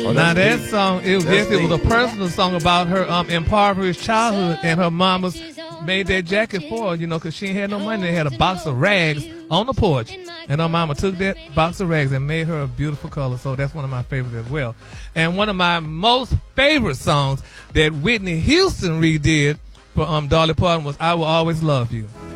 Now that song, it was a personal song about her impoverished childhood, and her mama's made that jacket for her, because she ain't had no money. They had a box of rags on the porch, and her mama took that box of rags and made her a beautiful color. So that's one of my favorites as well. And one of my most favorite songs that Whitney Houston redid for Dolly Parton was "I Will Always Love You."